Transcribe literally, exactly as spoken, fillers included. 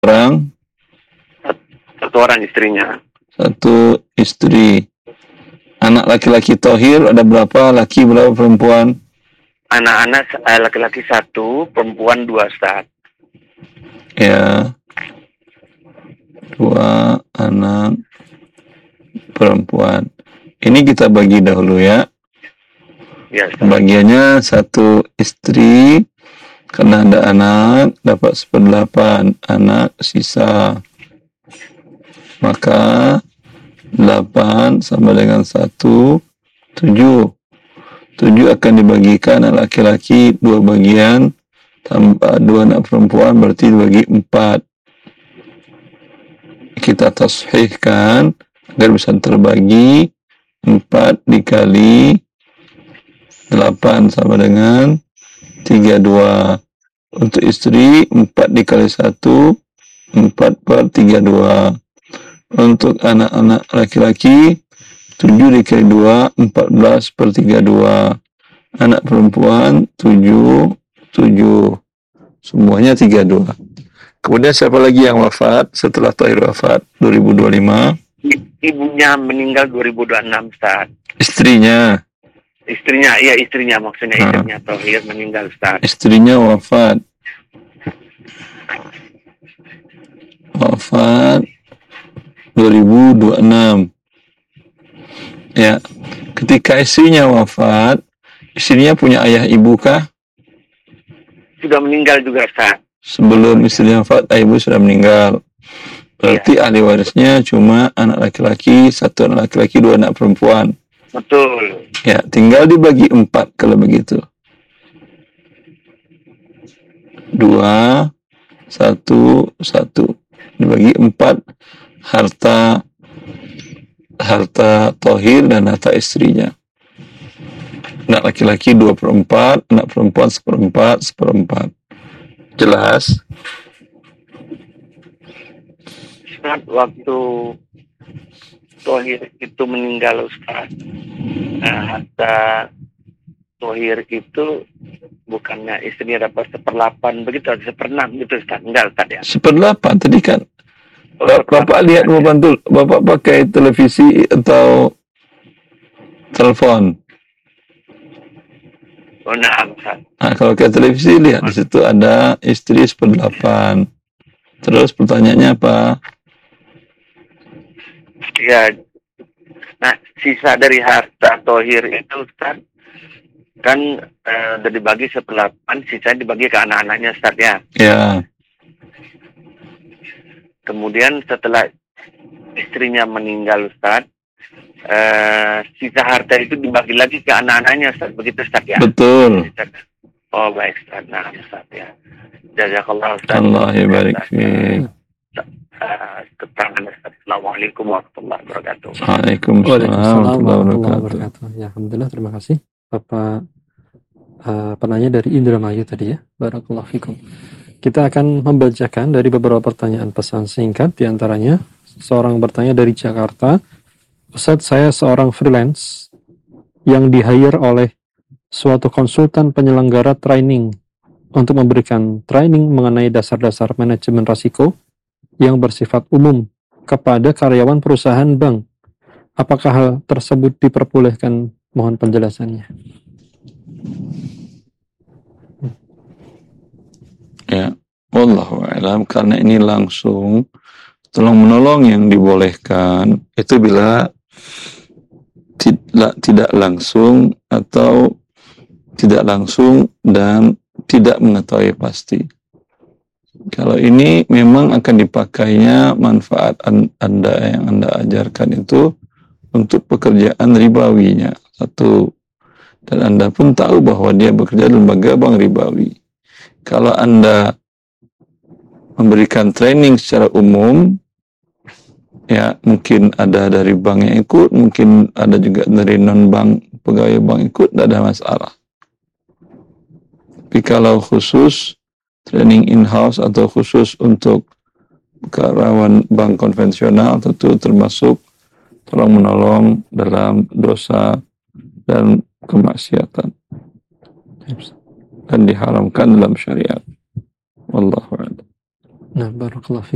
orang? Satu orang istrinya. Satu istri. Anak laki-laki tohir ada berapa? Laki berapa, perempuan? Anak-anak eh, laki-laki satu, perempuan dua, Ustaz. Ya. Dua anak perempuan. Ini kita bagi dahulu ya. Ya, Ustaz. Bagiannya satu istri, karena ada anak, dapat seperdelapan. Anak sisa. Maka delapan sama dengan satu, tujuh. Tujuh akan dibagikan anak laki-laki dua bagian, tambah dua anak perempuan, berarti dibagi empat. Kita tashihkan agar bisa terbagi. Empat dikali delapan sama dengan tiga puluh dua. Untuk istri, empat dikali satu, empat per tiga puluh dua. Untuk anak-anak laki-laki, tujuh dikali dua, empat belas per tiga puluh dua. Anak perempuan, tujuh, tujuh. Semuanya tiga puluh dua. Kemudian siapa lagi yang wafat setelah Tahir wafat dua ribu dua puluh lima? Ibunya meninggal dua ribu dua puluh enam, Ustaz. Istrinya? Istrinya, iya istrinya maksudnya Ha. istrinya Tahir meninggal, Ustaz. Istrinya wafat. Wafat dua ribu dua puluh enam. Ya, ketika istrinya wafat, istrinya punya ayah ibu kah? Sudah meninggal juga, Ustaz. Sebelum istrinya wafat, ayah ibu sudah meninggal. Berarti ya, ahli warisnya cuma anak laki-laki, satu anak laki-laki, dua anak perempuan. Betul. Ya, tinggal dibagi empat kalau begitu. Dua, satu, satu. Dibagi empat harta harta Tahir dan harta istrinya. Anak laki-laki dua per empat, anak perempuan seperempat, seperempat. Jelas? Ustaz, waktu Tahir itu meninggal, Ustaz, nah, harta Tahir itu bukannya istrinya dapat seperdelapan begitu, atau seperenam gitu, Ustaz? Enggak, Ustaz ya? Seperdelapan tadi kan. Oh, Bapak lihat mau bantu, Bapak pakai televisi atau telepon? Oh, nah, Ustaz. Nah, kalau ke televisi lihat di situ ada istri seperdelapan. Terus pertanyaannya apa? Ya, nah sisa dari harta Tahir itu, Ustaz, kan eh, udah dibagi seperdelapan, sisa dibagi ke anak-anaknya, Ustaz ya. Ya. Kemudian setelah istrinya meninggal, Ustaz, eh, sisa harta itu dibagi lagi ke anak-anaknya, Ustaz, begitu, Ustaz ya? Betul. Oh, baik, Ustaz. Nah, Ustaz ya. Jazakallah, Ustaz. Allah barik fiik. Keterangan, Ustaz. Assalamualaikum warahmatullahi wabarakatuh. Waalaikumsalam warahmatullahi wabarakatuh. Ya, alhamdulillah, terima kasih Bapak uh, penanya dari Indramayu tadi ya. Barakallahu fikum. Kita akan membacakan dari beberapa pertanyaan pesan singkat, diantaranya seorang bertanya dari Jakarta. Ustaz, saya seorang freelance yang di-hire oleh suatu konsultan penyelenggara training untuk memberikan training mengenai dasar-dasar manajemen risiko yang bersifat umum kepada karyawan perusahaan bank. Apakah hal tersebut diperbolehkan? Mohon penjelasannya. Ya, wallahu a'lam, karena ini langsung tolong menolong yang dibolehkan itu bila tidak tidak langsung atau tidak langsung dan tidak mengetahui pasti. Kalau ini memang akan dipakainya manfaat Anda yang Anda ajarkan itu untuk pekerjaan ribawinya satu, dan Anda pun tahu bahwa dia bekerja di lembaga bank ribawi. Kalau Anda memberikan training secara umum, ya mungkin ada dari bank yang ikut, mungkin ada juga dari non-bank, pegawai bank ikut, tidak ada masalah. Tapi kalau khusus training in-house atau khusus untuk karyawan bank konvensional, tentu termasuk tolong menolong dalam dosa dan kemaksiatan dan diharamkan dalam syariat. Wallahu a'lam. Nah, barakallahu fikum.